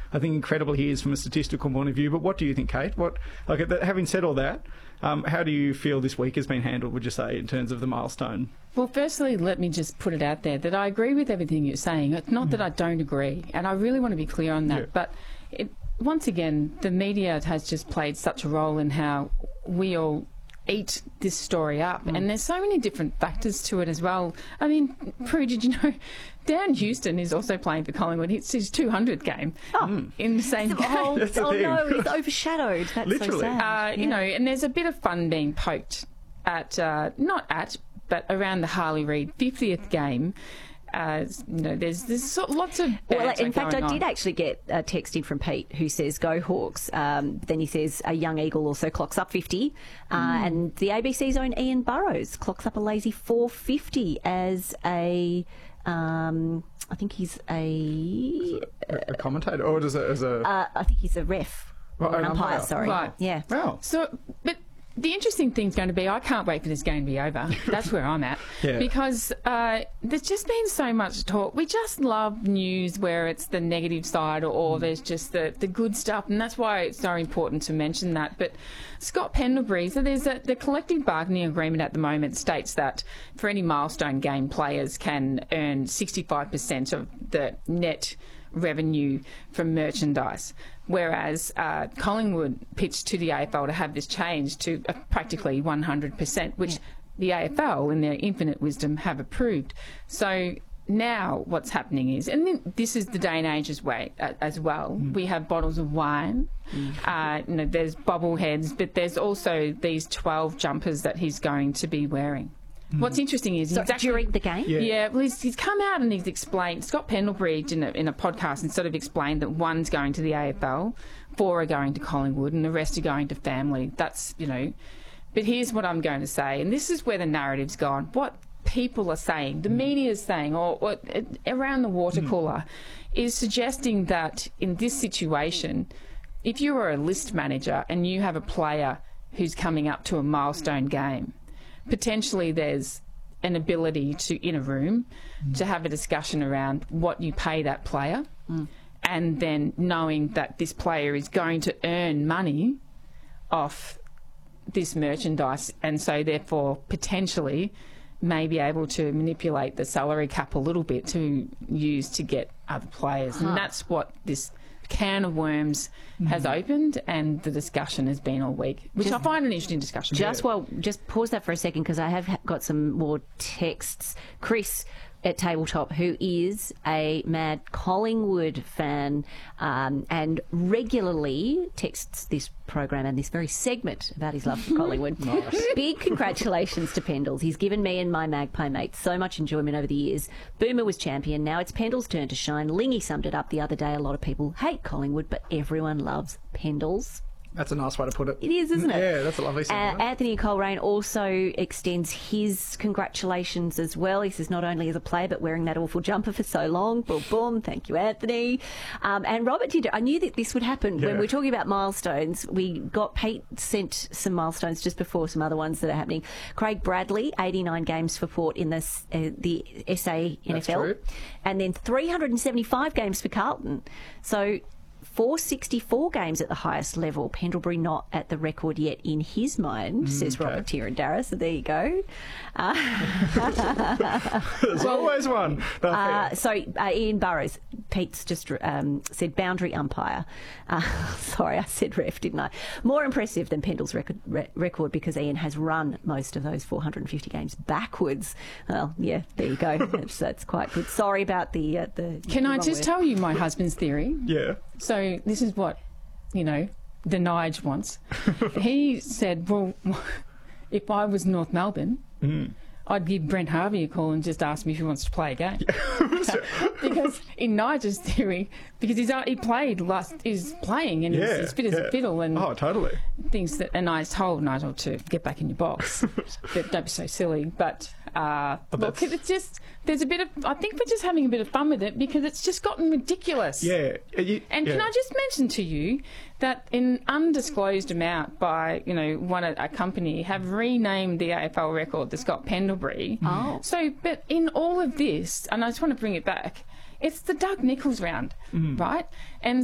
I think, incredible he is from a statistical point of view. But what do you think, Kate? Having said all that, how do you feel this week has been handled, would you say, in terms of the milestone? Well, firstly, let me just put it out there that I agree with everything you're saying. It's not that I don't agree, and I really want to be clear on that. Yeah. But once again, the media has just played such a role in how we all eat this story up, and there's so many different factors to it as well. I mean, Prue, did you know Dan Houston is also playing for Collingwood? It's his 200th game in the same game. No, it's overshadowed. That's Literally. so sad. You know, and there's a bit of fun being poked at, but around the Harley Reid 50th game. You know, there's lots of banter in fact, going I did on. actually get a text in from Pete who says, "Go Hawks." Then he says, "A young Eagle also clocks up 50." And the ABC's own Ian Burrows clocks up a lazy 450 as a... I think he's a commentator, or as a I think he's a ref. Or an umpire, sorry. Right. Yeah. Wow. So, but the interesting thing's going to be, I can't wait for this game to be over. That's where I'm at. Yeah. Because there's just been so much talk. We just love news where it's the negative side or there's just the good stuff. And that's why it's so important to mention that. But Scott Pendlebury, so the collective bargaining agreement at the moment states that for any milestone game, players can earn 65% of the net revenue from merchandise, whereas Collingwood pitched to the AFL to have this changed to practically 100%, which the AFL, in their infinite wisdom, have approved. So now what's happening is, and this is the day and age as well, we have bottles of wine, you know, there's bobbleheads, but there's also these 12 jumpers that he's going to be wearing. What's interesting is during the game? Yeah, well, he's come out and he's explained, Scott Pendlebury in a podcast and sort of explained that one's going to the AFL, 4 are going to Collingwood, and the rest are going to family. That's, you know, but here's what I'm going to say, and this is where the narrative's gone. What people are saying, the media is saying, or around the water cooler, is suggesting that in this situation, if you are a list manager and you have a player who's coming up to a milestone game, potentially there's an ability to, in a room, to have a discussion around what you pay that player, and then knowing that this player is going to earn money off this merchandise, and so therefore potentially may be able to manipulate the salary cap a little bit to use to get other players. And that's what this can of worms has opened, and the discussion has been all week, which I find an interesting discussion. Just pause that for a second, because I have got some more texts. Chris at Tabletop, who is a mad Collingwood fan and regularly texts this program and this very segment about his love for Collingwood. Nice. Big congratulations to Pendles. He's given me and my Magpie mates so much enjoyment over the years. Boomer was champion. Now it's Pendles' turn to shine. Lingy summed it up the other day. A lot of people hate Collingwood, but everyone loves Pendles. That's a nice way to put it. It is, isn't it? Yeah, that's a lovely sentiment. Anthony Coleraine also extends his congratulations as well. He says, not only as a player, but wearing that awful jumper for so long. Boom, boom. Thank you, Anthony. And Robert did. I knew that this would happen. When we were talking about milestones, Pete sent some milestones just before some other ones that are happening. Craig Bradley, 89 games for Port in the SA NFL. True. And then 375 games for Carlton. So 464 games at the highest level. Pendlebury not at the record yet in his mind, says Robert Tierandaris. So there you go. There's always one. Ian Burrows, Pete's just said boundary umpire. Sorry, I said ref, didn't I? More impressive than Pendle's record, because Ian has run most of those 450 games backwards. Well, yeah, there you go. That's quite good. Sorry about the Can I just tell you my husband's theory? Yeah. So this is what, you know, the Nige wants. He said, well, if I was North Melbourne, I'd give Brent Harvey a call and just ask him if he wants to play a game. Because in Nigel's theory, because he's playing and he's fit as a fiddle and thinks that, and I told Nigel to get back in your box, but don't be so silly. But look, it's just, there's a bit of, I think we're just having a bit of fun with it because it's just gotten ridiculous. Yeah. Can I just mention to you that an undisclosed amount by, you know, a company have renamed the AFL record the Scott Pendlebury. Oh. So, but in all of this, and I just want to bring it back, it's the Doug Nicholls round, right? And